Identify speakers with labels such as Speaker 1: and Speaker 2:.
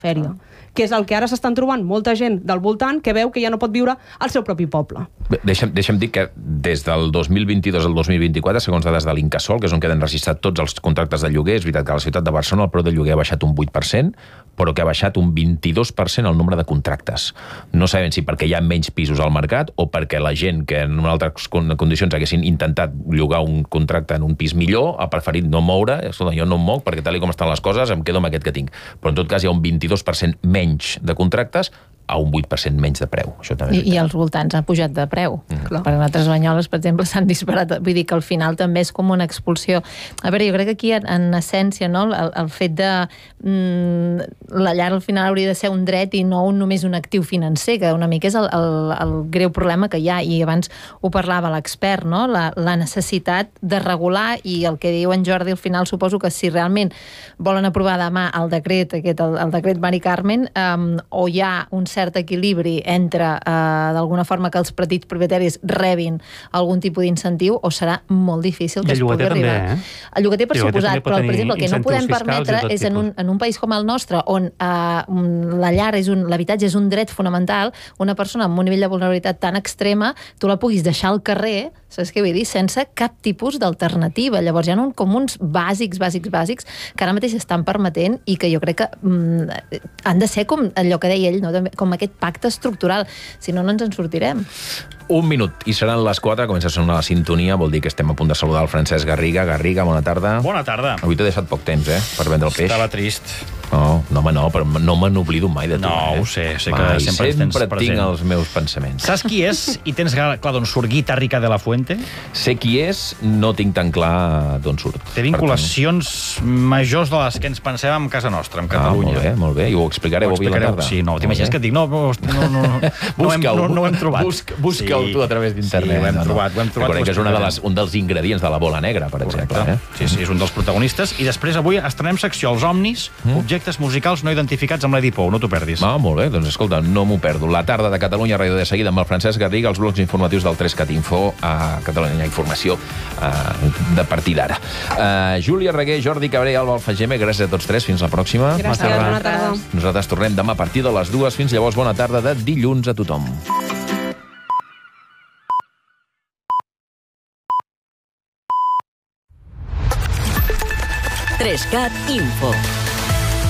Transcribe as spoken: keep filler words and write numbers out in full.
Speaker 1: fèria, que és el que ara s'estan trobant molta gent del voltant que veu que ja no pot viure al seu propi poble.
Speaker 2: Deixa'm, deixa'm dir que des del dos mil vint-i-dos al dos mil vint-i-quatre, segons dades de l'Incasòl, que és on queden registrats tots els contractes de lloguer, és veritat que a la ciutat de Barcelona el preu de lloguer ha baixat un vuit per cent, però que ha baixat un vint-i-dos per cent el nombre de contractes. No sabem si perquè hi ha menys pisos al mercat o perquè la gent que en altres condicions haguessin intentat llogar un contracte en un pis millor ha preferit no moure, escolta, jo no em moc perquè tal com estan les coses em quedo amb aquest que tinc. Però en tot cas hi ha un vint-i-dos per cent menys de contractes a un vuit per cent menys de preu. Això també
Speaker 3: I, I als voltants ha pujat de preu. Mm. Per altres Banyoles, per exemple, s'han disparat. Vull dir que al final també és com una expulsió. A veure, jo crec que aquí, en, en essència, no, el, el fet de... Mm, la llar al final hauria de ser un dret i no un, només un actiu financer, que una mica és el, el, el greu problema que hi ha, i abans ho parlava l'expert, no? La, la necessitat de regular, i el que diu en Jordi al final, suposo que si realment volen aprovar demà el decret, aquest, el, el decret Mari Carmen, um, o hi ha un cert equilibri entre, eh, d'alguna forma, que els petits propietaris rebin algun tipus d'incentiu, o serà molt difícil que es pugui arribar.
Speaker 4: També, eh?
Speaker 3: El llogater, per suposat, però, per exemple, el que no podem permetre és en un, en un país com el nostre, on eh, la llar és un, l'habitatge és un dret fonamental, una persona amb un nivell de vulnerabilitat tan extrema, tu la puguis deixar al carrer, saps què vull dir? Sense cap tipus d'alternativa. Llavors hi ha un, com uns bàsics, bàsics, bàsics, que ara mateix estan permetent i que jo crec que mm, han de ser com allò que deia ell, no? Com aquest pacte estructural. Si no, no ens en sortirem.
Speaker 2: Un minut i seran les quatre, comença a sonar la sintonia, vol dir que estem a punt de saludar el Francesc Garriga. Garriga, bona tarda.
Speaker 5: Bona tarda.
Speaker 2: Avui t'he deixat poc temps, eh, per vendre el peix.
Speaker 5: Estava trist.
Speaker 2: No, no, home, no, però no me n'oblido mai de tu.
Speaker 5: No,
Speaker 2: eh?
Speaker 5: ho sé, sé que
Speaker 2: Mai,
Speaker 5: sempre ens tens
Speaker 2: sempre
Speaker 5: present.
Speaker 2: tinc els meus pensaments.
Speaker 5: Saps qui és? I tens clar d'on surt Guita Rica de la Fuente?
Speaker 2: Sé qui és, no tinc tan clar d'on surt.
Speaker 5: Té vinculacions majors de les que ens pensem en casa nostra, en Catalunya.
Speaker 2: Ah, molt bé, molt bé. I ho explicareu avui a la tarda.
Speaker 5: Sí, no, t'imagines que et dic, no, no, no, no, no, hem, no, no ho hem trobat.
Speaker 2: Busca, Busca-ho sí, tu a través d'internet.
Speaker 5: Sí, ho hem
Speaker 2: no,
Speaker 5: trobat, ho hem trobat.
Speaker 2: Recordo que és una de les, un dels ingredients de la bola negra, per exemple. Eh?
Speaker 5: Sí, sí, és un dels protagonistes. I després avui estrenem secció Els Omnis, mm? objectes musicals no identificats amb l'Edi Pou, no t'ho perdis.
Speaker 2: Ah, molt bé, doncs escolta, no m'ho perdo. La tarda de Catalunya Ràdio de seguida amb el Francesc Garriga, els blocs informatius del tres cat Info, a Catalunya Informació uh, de partir d'ara. Uh, Júlia Reguer, Jordi Cabré, Alba Alfageme, gràcies a tots tres, fins la pròxima.
Speaker 1: Gràcies, bona tarda.
Speaker 2: Nosaltres tornem demà a partir de les dues, fins llavors bona tarda de dilluns a tothom.
Speaker 6: tres cat Info.